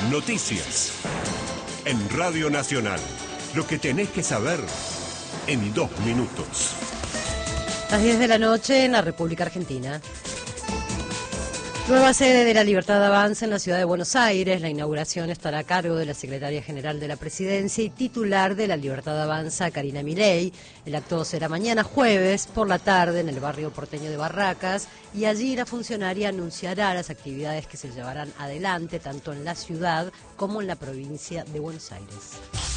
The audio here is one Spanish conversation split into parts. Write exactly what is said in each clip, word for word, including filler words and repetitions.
Noticias. En Radio Nacional. Lo que tenés que saber en dos minutos. Las diez de la noche en la República Argentina. Nueva sede de La Libertad Avanza en la ciudad de Buenos Aires. La inauguración estará a cargo de la Secretaria General de la Presidencia y titular de La Libertad Avanza, Karina Milei. El acto será mañana jueves por la tarde en el barrio porteño de Barracas y allí la funcionaria anunciará las actividades que se llevarán adelante tanto en la ciudad como en la provincia de Buenos Aires.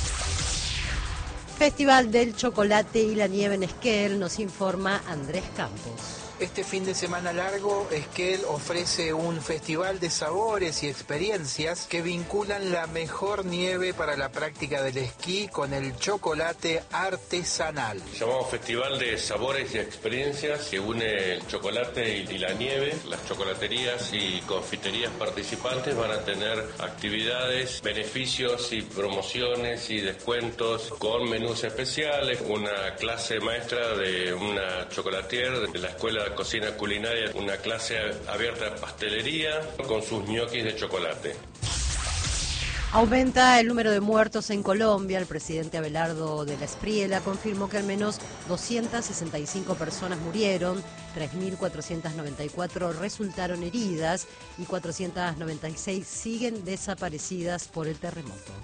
Festival del Chocolate y la Nieve en Esquel, nos informa Andrés Campos. Este fin de semana largo, Esquel ofrece un festival de sabores y experiencias que vinculan la mejor nieve para la práctica del esquí con el chocolate artesanal. Llamamos Festival de Sabores y Experiencias, que une el chocolate y la nieve. Las chocolaterías y confiterías participantes van a tener actividades, beneficios y promociones y descuentos con menús especiales, una clase maestra de una chocolatier de la Escuela de Cocina Culinaria, una clase abierta de pastelería con sus ñoquis de chocolate. Aumenta el número de muertos en Colombia. El presidente Abelardo de la Espriella confirmó que al menos doscientas sesenta y cinco personas murieron, tres mil cuatrocientas noventa y cuatro resultaron heridas y cuatrocientas noventa y seis siguen desaparecidas por el terremoto.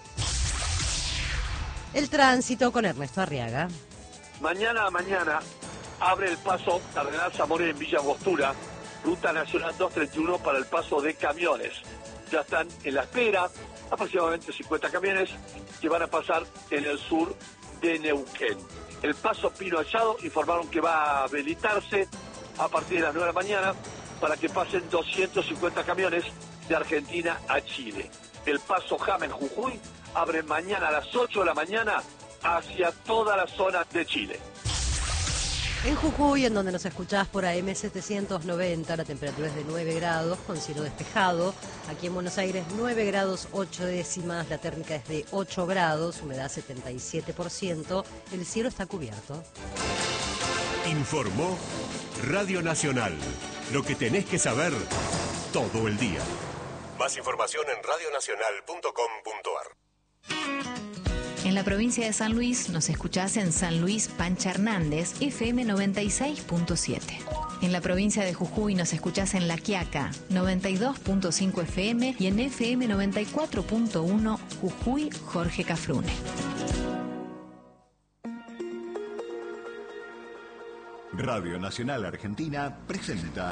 El tránsito con Ernesto Arriaga. Mañana a mañana abre el paso Cardenal Zamora en Villa Angostura, Ruta Nacional doscientos treinta y uno para el paso de camiones. Ya están en la espera aproximadamente cincuenta camiones que van a pasar en el sur de Neuquén. El paso Pino Hallado informaron que va a habilitarse a partir de las nueve de la mañana para que pasen doscientos cincuenta camiones de Argentina a Chile. El paso James Jujuy abre mañana a las ocho de la mañana hacia toda la zona de Chile. En Jujuy, en donde nos escuchás por A M setecientos noventa, la temperatura es de nueve grados, con cielo despejado. Aquí en Buenos Aires, nueve grados ocho décimas, la térmica es de ocho grados, humedad setenta y siete por ciento, el cielo está cubierto. Informó Radio Nacional. Lo que tenés que saber todo el día. Más información en radio nacional punto com punto ar. En la provincia de San Luis nos escuchás en San Luis Pancha Hernández, F M noventa y seis punto siete. En la provincia de Jujuy nos escuchás en La Quiaca, noventa y dos punto cinco F M y en F M noventa y cuatro punto uno Jujuy Jorge Cafrune. Radio Nacional Argentina presenta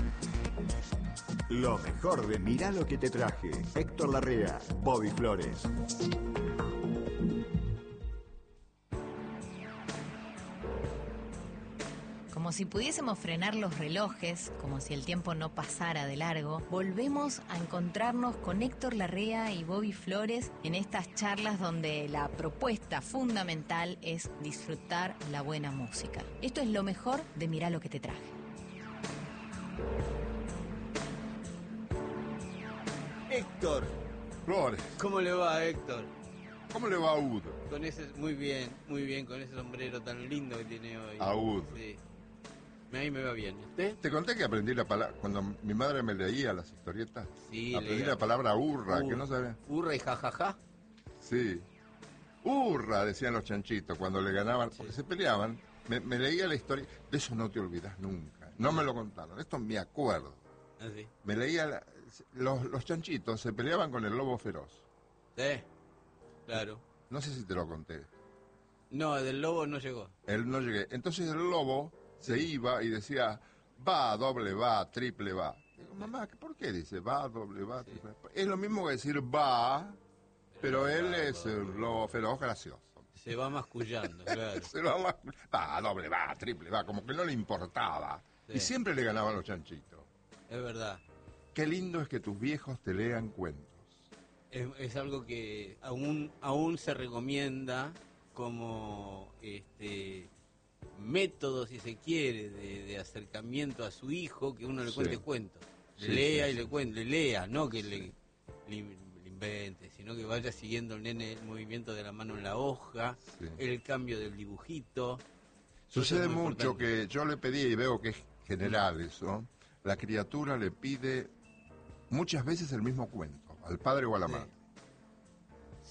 lo mejor de Mirá lo que te traje. Héctor Larrea, Bobby Flores. Como si pudiésemos frenar los relojes, como si el tiempo no pasara de largo, volvemos a encontrarnos con Héctor Larrea y Bobby Flores en estas charlas donde la propuesta fundamental es disfrutar la buena música. Esto es lo mejor de Mirá lo que te traje. Héctor Flores. ¿Cómo le va, Héctor? ¿Cómo le va a Ud? Con ese, muy bien, muy bien, con ese sombrero tan lindo que tiene hoy. A Ud. Sí. A mí me va bien. ¿Usted? Te conté que aprendí la palabra, cuando mi madre me leía las historietas, sí, aprendí leía. la palabra hurra, Ur, que no sabía. ¿Hurra y jajaja? Sí. Hurra, decían los chanchitos cuando le ganaban, sí. Porque se peleaban. Me, me leía la historia, de eso no te olvidas nunca. No me lo contaron, esto me acuerdo. ¿Ah, sí? Me leía, la, los, los chanchitos se peleaban con el lobo feroz. Sí, claro. No sé si te lo conté. No, del lobo no llegó. Él no llegué. Entonces el lobo se iba y decía, va, doble va, triple va. Digo, mamá, ¿por qué dice va, doble va, triple va? Es lo mismo que decir va, pero, pero él va, es el lobo feroz gracioso. Se va mascullando, claro. Se va mascullando. Va, doble va, triple va, como que no le importaba. Sí. Y siempre le ganaban los chanchitos. Es verdad. Qué lindo es que tus viejos te lean cuentos. Es, es algo que aún, aún se recomienda como este método, si se quiere, de, de acercamiento a su hijo, que uno le cuente sí. cuentos. Le sí, lea sí, y sí. le cuente, le lea, no que sí. le, le, le invente, sino que vaya siguiendo el nene el movimiento de la mano en la hoja, sí. el cambio del dibujito. Sucede mucho importante. Que yo le pedí, y veo que es general eso, la criatura le pide muchas veces el mismo cuento, al padre o a la sí. madre.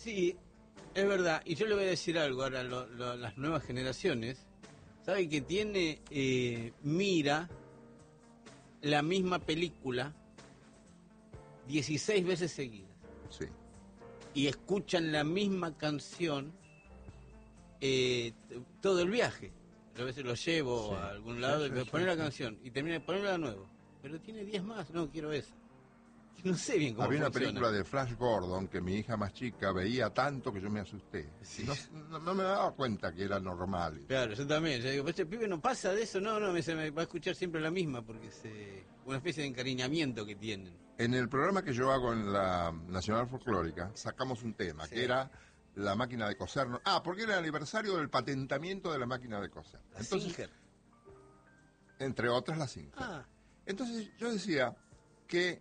Sí, es verdad. Y yo le voy a decir algo ahora, lo, lo, las nuevas generaciones, ¿sabe que tiene, eh, mira la misma película dieciséis veces seguidas? Sí. Y escuchan la misma canción eh, todo el viaje. A veces lo llevo Sí. a algún lado Sí, sí, y me sí, pone la sí. canción y termina de ponerla de nuevo. Pero tiene diez más, no, quiero esa. No sé bien cómo Había una funciona. película de Flash Gordon que mi hija más chica veía tanto que yo me asusté. Sí. No, no- no me daba cuenta que era normal. Claro, yo también. Yo digo, este pibe no pasa de eso, no, no, me, se me va a escuchar siempre la misma porque es eh, una especie de encariñamiento que tienen. En el programa que yo hago en la Nacional Folclórica, sacamos un tema, Sí. que era la máquina de coser. ¿no? Ah, porque era el aniversario del patentamiento de la máquina de coser. La Entonces, Singer. entre otras, la Singer. Ah, Entonces, yo decía que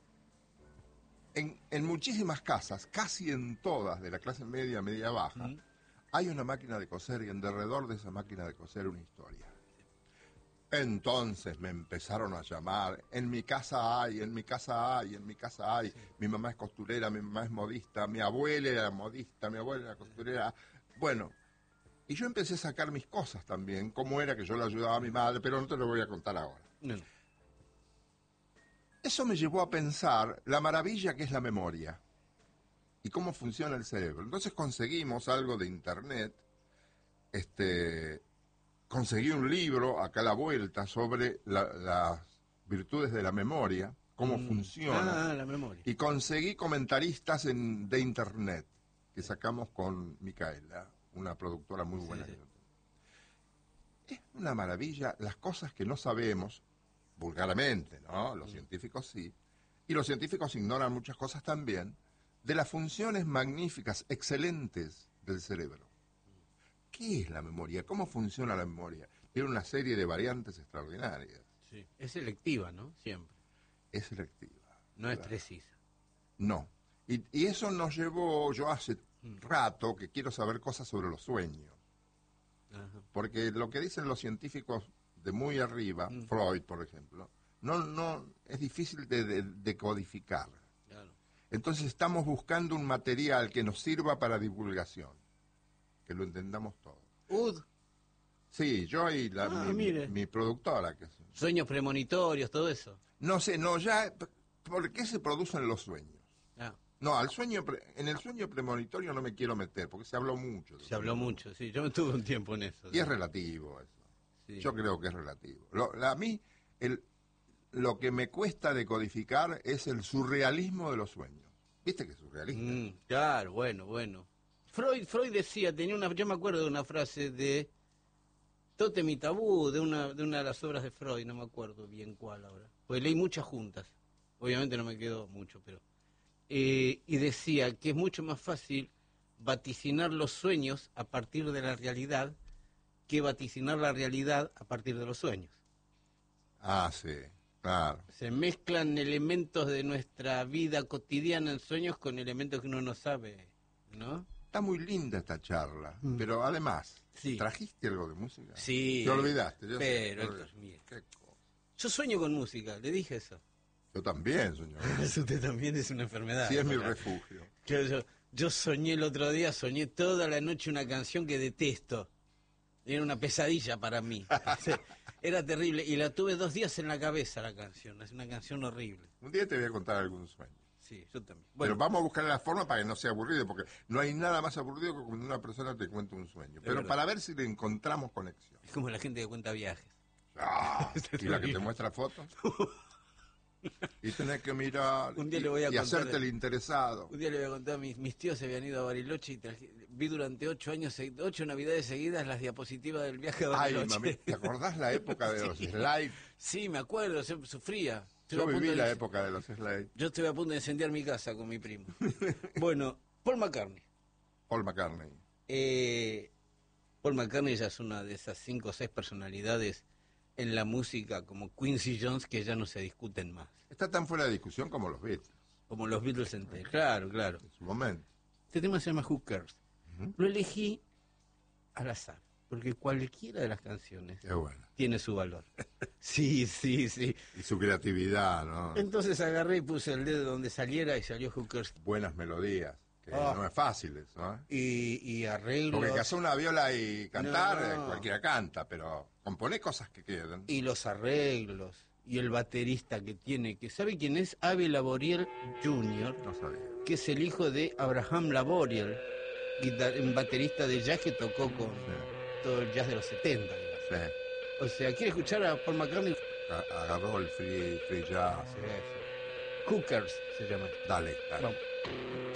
en, en muchísimas casas, casi en todas, de la clase media, media baja, mm, hay una máquina de coser y en derredor de esa máquina de coser una historia. Entonces me empezaron a llamar, en mi casa hay, en mi casa hay, en mi casa hay, mi mamá es costurera, mi mamá es modista, mi abuela era modista, mi abuela era costurera. Bueno, y yo empecé a sacar mis cosas también, cómo era que yo le ayudaba a mi madre, pero no te lo voy a contar ahora. no, no. Eso me llevó a pensar la maravilla que es la memoria y cómo funciona el cerebro. Entonces conseguimos algo de internet, este, conseguí un libro acá a la vuelta sobre la- las virtudes de la memoria, cómo Mm. funciona, Ah, la memoria. y conseguí comentaristas en, de internet que sacamos con Micaela, una productora muy buena. Sí, sí. Es una maravilla las cosas que no sabemos, vulgarmente, ¿no? Los científicos sí, y los científicos ignoran muchas cosas también, de las funciones magníficas, excelentes del cerebro. ¿Qué es la memoria? ¿Cómo funciona la memoria? Tiene una serie de variantes extraordinarias. Sí. Es selectiva, ¿no? Siempre. Es selectiva. No es Claro. precisa. No. Y, y eso nos llevó, yo hace rato que quiero saber cosas sobre los sueños. Ajá. Porque lo que dicen los científicos de muy arriba, Mm. Freud, por ejemplo, no, no es difícil de, de- de codificar. Claro. Entonces estamos buscando un material que nos sirva para divulgación, que lo entendamos todo. U D, Sí, yo y la, Ah, mi, mire. mi productora. Que es- sueños premonitorios, todo eso. no sé, no, ya, ¿por qué se producen los sueños? Ah, No, al sueño, pre- en el sueño premonitorio no me quiero meter, porque se habló mucho. de se habló eso. mucho, sí. Yo me tuve un tiempo en eso. Y sí. es relativo eso. Sí. Yo creo que es relativo. Lo- la- a mí, el, lo que me cuesta decodificar es el surrealismo de los sueños. ¿Viste que es surrealista? Mm, claro, bueno, bueno. Freud, Freud decía, tenía una, yo me acuerdo de una frase de Tótem y Tabú, de una, de una de las obras de Freud, no me acuerdo bien cuál ahora. Pues leí muchas juntas. Obviamente no me quedó mucho, pero. eh, y decía que es mucho más fácil vaticinar los sueños a partir de la realidad que vaticinar la realidad a partir de los sueños. Ah, sí, claro. Se mezclan elementos de nuestra vida cotidiana en sueños con elementos que uno no sabe, ¿no? Está muy linda esta charla, Mm. pero además, Sí. ¿trajiste algo de música? Sí. Te olvidaste. Yo sé, Pero, te olvidaste. Héctor, mire. Qué cosa. Yo sueño con música, le dije eso. Yo también, señor. Eso usted también es una enfermedad. Sí, es mi Hola. refugio. Yo, yo, yo soñé el otro día, soñé toda la noche una canción que detesto. Era una pesadilla para mí. Era terrible. Y la tuve dos días en la cabeza la canción. Es una canción horrible. Un día te voy a contar algún sueño. Sí, yo también. Pero Bueno, vamos a buscar la forma para que no sea aburrido, porque no hay nada más aburrido que cuando una persona te cuenta un sueño. Pero verdad. para ver si le encontramos conexión. es como la gente que cuenta viajes. Ah, y la que te muestra fotos. Y tenés que mirar Un día y, le voy a y contar hacerte de- el interesado. Un día le voy a contar, mis, mis tíos se habían ido a Bariloche y traje- vi durante ocho años, se- ocho navidades seguidas las diapositivas del viaje a Ay, Bariloche. mami, ¿te acordás la época de los Sí. slides? Sí, me acuerdo, yo sufría. Estuve Yo a punto viví de- la época de los slides. Yo estuve a punto de incendiar mi casa con mi primo. Bueno, Paul McCartney. Paul McCartney. Eh, Paul McCartney ya es una de esas cinco o seis personalidades en la música como Quincy Jones que ya no se discuten más. Está tan fuera de discusión como los Beatles Como los Beatles enteros. Claro, claro. en su momento. Este tema se llama Who Cares. Ujú. Lo elegí al azar, porque cualquiera de las canciones Qué bueno. tiene su valor. Sí, sí, sí. Y su creatividad, ¿no? Entonces agarré y puse el dedo donde saliera y salió Who Cares. Buenas melodías. que Oh. no es fácil eso, ¿eh? Y, y arreglos. Porque que hacer una viola y cantar, No, no. eh, cualquiera canta, pero componer cosas que queden. Y los arreglos. Y el baterista que tiene, que ¿sabe quién es? Abe Laboriel junior, No sabía. que es el hijo de Abraham Laboriel, guitar- un baterista de jazz que tocó con todo el jazz de los setenta. digamos. Sí. O sea, ¿quiere escuchar a Paul McCartney? A- Agarró el free, free jazz. Sí, sí. Cookers se llama. Dale, dale. Vamos.